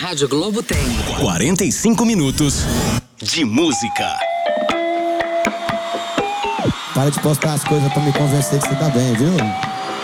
Rádio Globo tem 45 minutos de música. Para de postar as coisas pra me convencer que você tá bem, viu?